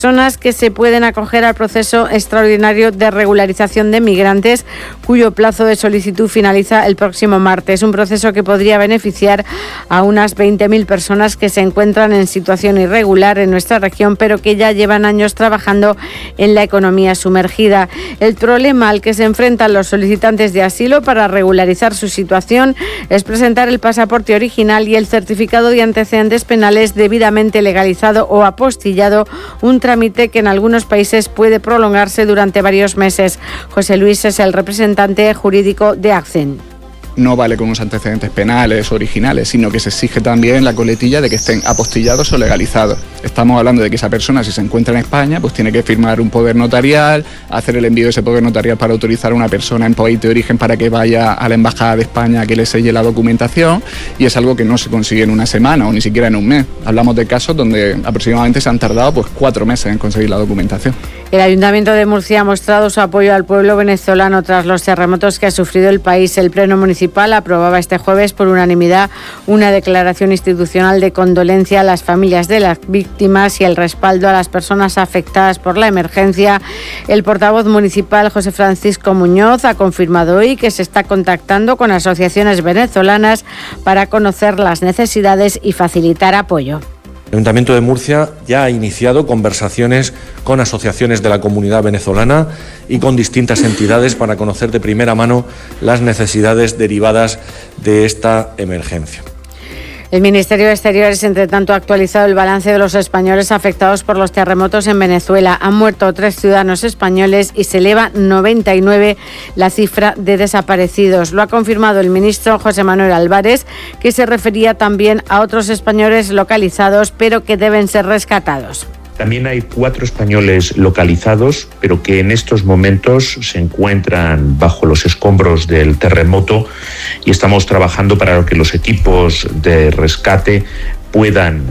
personas que se pueden acoger al proceso extraordinario de regularización de migrantes, cuyo plazo de solicitud finaliza el próximo martes. Un proceso que podría beneficiar a unas 20.000 personas que se encuentran en situación irregular en nuestra región, pero que ya llevan años trabajando en la economía sumergida. El problema al que se enfrentan los solicitantes de asilo para regularizar su situación es presentar el pasaporte original y el certificado de antecedentes penales debidamente legalizado o apostillado, un trámite que en algunos países puede prolongarse durante varios meses. José Luis es el representante jurídico de ACCEN. No vale con unos antecedentes penales originales, sino que se exige también la coletilla de que estén apostillados o legalizados. Estamos hablando de que esa persona, si se encuentra en España, pues tiene que firmar un poder notarial, hacer el envío de ese poder notarial para autorizar a una persona en país de origen para que vaya a la Embajada de España a que le selle la documentación, y es algo que no se consigue en una semana o ni siquiera en un mes. Hablamos de casos donde aproximadamente se han tardado 4 meses en conseguir la documentación. El Ayuntamiento de Murcia ha mostrado su apoyo al pueblo venezolano tras los terremotos que ha sufrido el país. El Pleno Municipal aprobaba este jueves por unanimidad una declaración institucional de condolencia a las familias de las víctimas y el respaldo a las personas afectadas por la emergencia. El portavoz municipal, José Francisco Muñoz, ha confirmado hoy que se está contactando con asociaciones venezolanas para conocer las necesidades y facilitar apoyo. El Ayuntamiento de Murcia ya ha iniciado conversaciones con asociaciones de la comunidad venezolana y con distintas entidades para conocer de primera mano las necesidades derivadas de esta emergencia. El Ministerio de Exteriores, entre tanto, ha actualizado el balance de los españoles afectados por los terremotos en Venezuela. Han muerto 3 ciudadanos españoles y se eleva 99 la cifra de desaparecidos. Lo ha confirmado el ministro José Manuel Álvarez, que se refería también a otros españoles localizados, pero que deben ser rescatados. También hay 4 españoles localizados, pero que en estos momentos se encuentran bajo los escombros del terremoto, y estamos trabajando para que los equipos de rescate puedan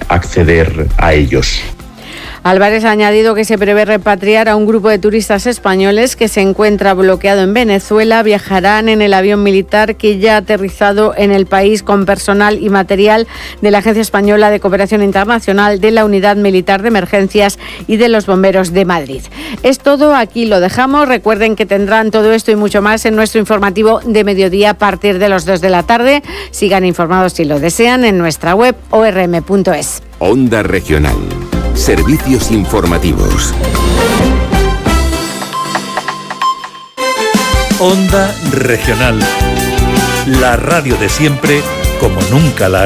acceder a ellos. Álvarez ha añadido que se prevé repatriar a un grupo de turistas españoles que se encuentra bloqueado en Venezuela. Viajarán en el avión militar que ya ha aterrizado en el país con personal y material de la Agencia Española de Cooperación Internacional, de la Unidad Militar de Emergencias y de los Bomberos de Madrid. Es todo, aquí lo dejamos. Recuerden que tendrán todo esto y mucho más en nuestro informativo de mediodía a partir de las 2 de la tarde. Sigan informados si lo desean en nuestra web orm.es. Onda Regional. Servicios informativos. Onda Regional. La radio de siempre, como nunca la